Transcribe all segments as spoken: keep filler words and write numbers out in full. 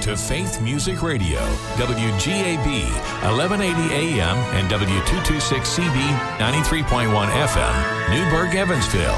to Faith Music Radio, W G A B, eleven eighty A M and W two twenty-six C B, ninety-three point one F M, Newburgh, Evansville.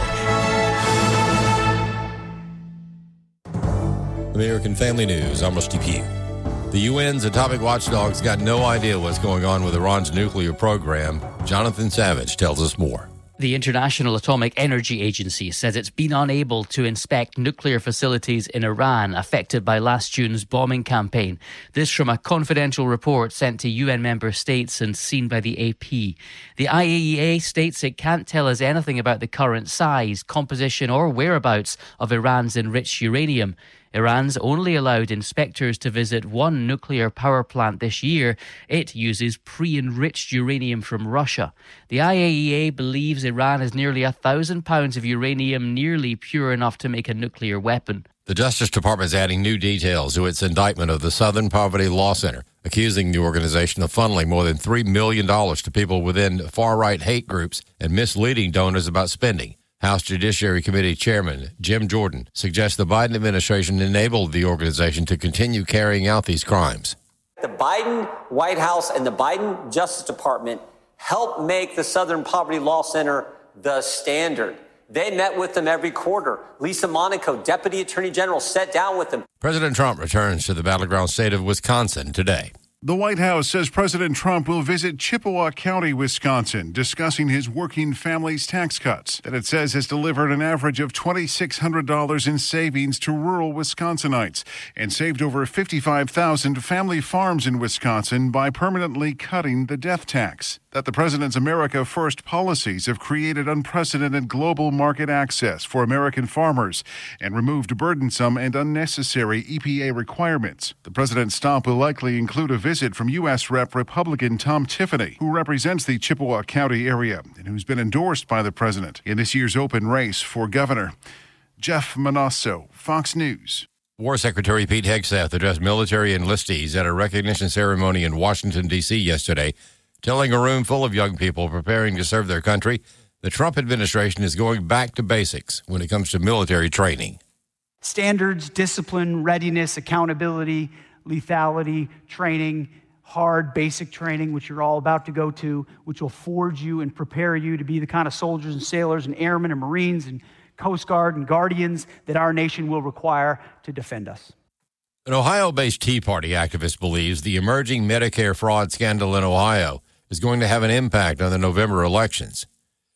American Family News, I'm Rusty Pugh. The U N's atomic watchdog's got no idea what's going on with Iran's nuclear program. Jonathan Savage tells us more. The International Atomic Energy Agency says it's been unable to inspect nuclear facilities in Iran affected by last June's bombing campaign. This from a confidential report sent to U N member states and seen by the A P. The I A E A states it can't tell us anything about the current size, composition or whereabouts of Iran's enriched uranium. Iran's only allowed inspectors to visit one nuclear power plant this year. It uses pre-enriched uranium from Russia. The I A E A believes Iran has nearly a thousand pounds of uranium nearly pure enough to make a nuclear weapon. The Justice Department is adding new details to its indictment of the Southern Poverty Law Center, accusing the organization of funneling more than three million dollars to people within far-right hate groups and misleading donors about spending. House Judiciary Committee Chairman Jim Jordan suggests the Biden administration enabled the organization to continue carrying out these crimes. The Biden White House and the Biden Justice Department helped make the Southern Poverty Law Center the standard. They met with them every quarter. Lisa Monaco, Deputy Attorney General, sat down with them. President Trump returns to the battleground state of Wisconsin today. The White House says President Trump will visit Chippewa County, Wisconsin, discussing his working family's tax cuts that it says has delivered an average of two thousand six hundred dollars in savings to rural Wisconsinites and saved over fifty-five thousand family farms in Wisconsin by permanently cutting the death tax. That the president's America First policies have created unprecedented global market access for American farmers and removed burdensome and unnecessary E P A requirements. The president's stop will likely include a visit from U S Rep Republican Tom Tiffany, who represents the Chippewa County area and who's been endorsed by the president in this year's open race for governor. Jeff Manasso, Fox News. War Secretary Pete Hegseth addressed military enlistees at a recognition ceremony in Washington, D C yesterday, telling a room full of young people preparing to serve their country, the Trump administration is going back to basics when it comes to military training. Standards, discipline, readiness, accountability, lethality, training, hard basic training, which you're all about to go to, which will forge you and prepare you to be the kind of soldiers and sailors and airmen and Marines and Coast Guard and Guardians that our nation will require to defend us. An Ohio-based Tea Party activist believes the emerging Medicare fraud scandal in Ohio is going to have an impact on the November elections.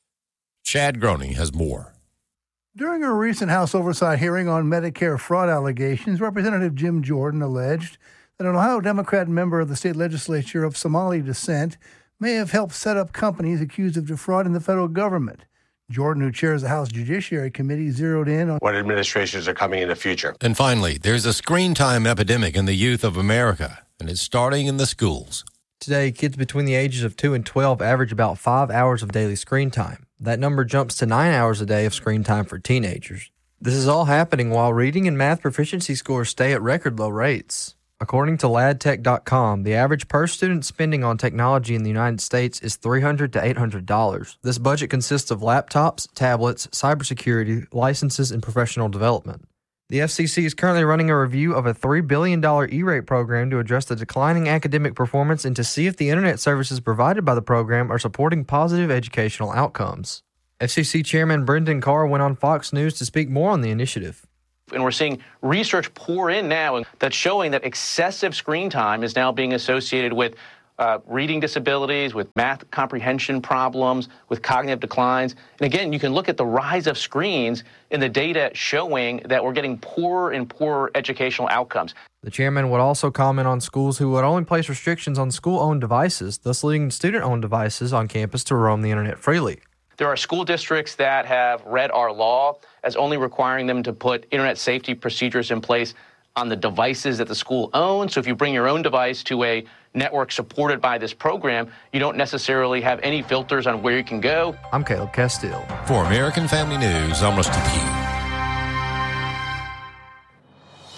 Chad Groening has more. During a recent House oversight hearing on Medicare fraud allegations, Representative Jim Jordan alleged that an Ohio Democrat member of the state legislature of Somali descent may have helped set up companies accused of defrauding the federal government. Jordan, who chairs the House Judiciary Committee, zeroed in on what administrations are coming in the future. And finally, there's a screen time epidemic in the youth of America, and it's starting in the schools. Today, kids between the ages of two and twelve average about five hours of daily screen time. That number jumps to nine hours a day of screen time for teenagers. This is all happening while reading and math proficiency scores stay at record low rates. According to lad tech dot com, the average per-student spending on technology in the United States is three hundred dollars to eight hundred dollars. This budget consists of laptops, tablets, cybersecurity, licenses, and professional development. The F C C is currently running a review of a three billion dollars E-rate program to address the declining academic performance and to see if the internet services provided by the program are supporting positive educational outcomes. F C C Chairman Brendan Carr went on Fox News to speak more on the initiative. And we're seeing research pour in now that's showing that excessive screen time is now being associated with uh, reading disabilities, with math comprehension problems, with cognitive declines. And again, you can look at the rise of screens in the data showing that we're getting poorer and poorer educational outcomes. The chairman would also comment on schools who would only place restrictions on school-owned devices, thus leaving student-owned devices on campus to roam the internet freely. There are school districts that have read our law as only requiring them to put internet safety procedures in place on the devices that the school owns. So if you bring your own device to a network supported by this program, you don't necessarily have any filters on where you can go. I'm Caleb Castile. For American Family News, I'm Rusty Pugh.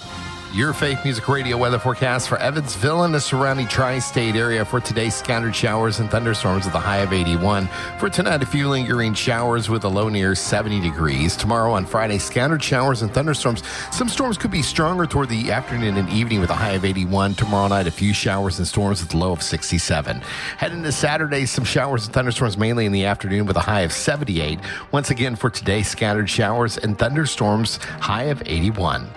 Your Faith Music Radio weather forecast for Evansville and the surrounding tri-state area for today. Scattered showers and thunderstorms with a high of eighty-one. For tonight, a few lingering showers with a low near seventy degrees. Tomorrow on Friday, scattered showers and thunderstorms. Some storms could be stronger toward the afternoon and evening with a high of eighty-one. Tomorrow night, a few showers and storms with a low of sixty-seven. Heading to Saturday, some showers and thunderstorms mainly in the afternoon with a high of seventy-eight. Once again, for today, scattered showers and thunderstorms, high of eighty-one.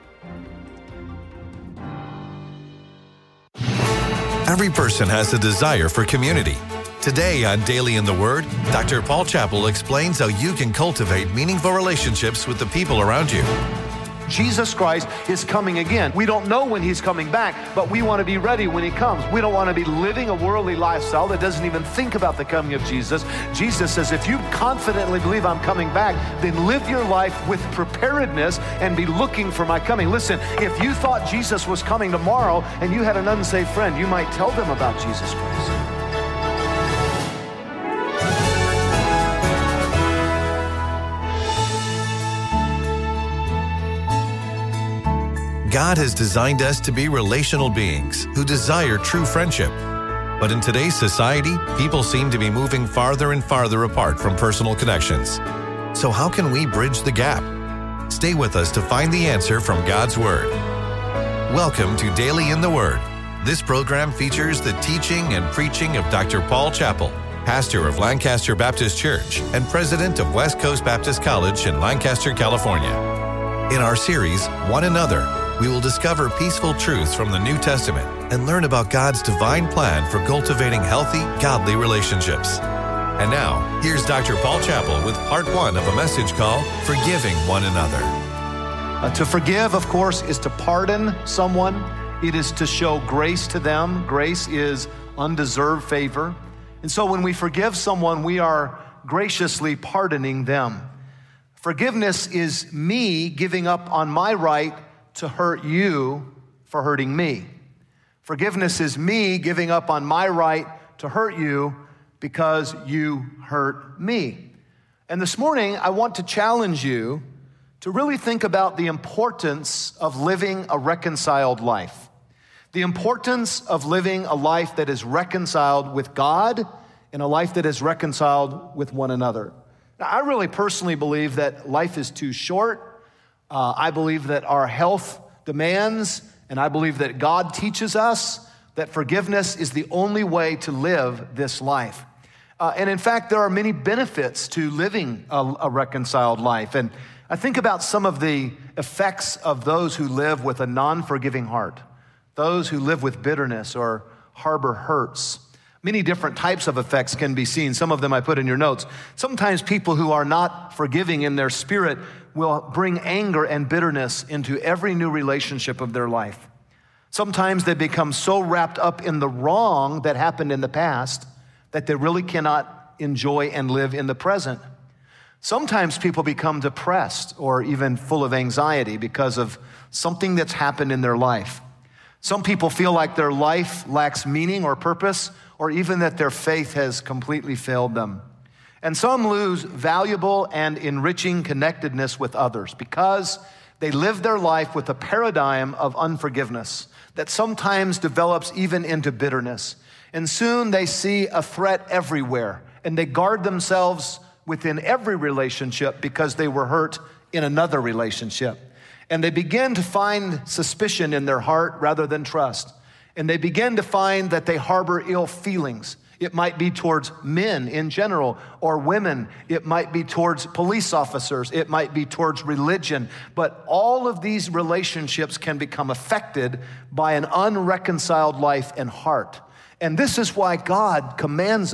Every person has a desire for community. Today on Daily in the Word, Doctor Paul Chappell explains how you can cultivate meaningful relationships with the people around you. Jesus Christ is coming again. We don't know when he's coming back, but we want to be ready when he comes. We don't want to be living a worldly lifestyle that doesn't even think about the coming of Jesus. Jesus says, if you confidently believe I'm coming back, then live your life with preparedness and be looking for my coming. Listen, if you thought Jesus was coming tomorrow and you had an unsaved friend, you might tell them about Jesus Christ. God has designed us to be relational beings who desire true friendship. But in today's society, people seem to be moving farther and farther apart from personal connections. So how can we bridge the gap? Stay with us to find the answer from God's Word. Welcome to Daily in the Word. This program features the teaching and preaching of Doctor Paul Chappell, pastor of Lancaster Baptist Church and president of West Coast Baptist College in Lancaster, California. In our series, One Another, we will discover peaceful truths from the New Testament and learn about God's divine plan for cultivating healthy, godly relationships. And now, here's Doctor Paul Chappell with part one of a message called Forgiving One Another. Uh, to forgive, of course, is to pardon someone. It is to show grace to them. Grace is undeserved favor. And so when we forgive someone, we are graciously pardoning them. Forgiveness is me giving up on my right to hurt you for hurting me. Forgiveness is me giving up on my right to hurt you because you hurt me. And this morning, I want to challenge you to really think about the importance of living a reconciled life. The importance of living a life that is reconciled with God and a life that is reconciled with one another. Now, I really personally believe that life is too short. Uh, I believe that our health demands, and I believe that God teaches us that forgiveness is the only way to live this life. Uh, and in fact, there are many benefits to living a, a reconciled life. And I think about some of the effects of those who live with a non-forgiving heart, those who live with bitterness or harbor hurts. Many different types of effects can be seen. Some of them I put in your notes. Sometimes people who are not forgiving in their spirit will bring anger and bitterness into every new relationship of their life. Sometimes they become so wrapped up in the wrong that happened in the past that they really cannot enjoy and live in the present. Sometimes people become depressed or even full of anxiety because of something that's happened in their life. Some people feel like their life lacks meaning or purpose, or even that their faith has completely failed them. And some lose valuable and enriching connectedness with others because they live their life with a paradigm of unforgiveness that sometimes develops even into bitterness. And soon they see a threat everywhere, and they guard themselves within every relationship because they were hurt in another relationship. And they begin to find suspicion in their heart rather than trust. And they begin to find that they harbor ill feelings. It might be towards men in general or women. It might be towards police officers. It might be towards religion. But all of these relationships can become affected by an unreconciled life and heart. And this is why God commands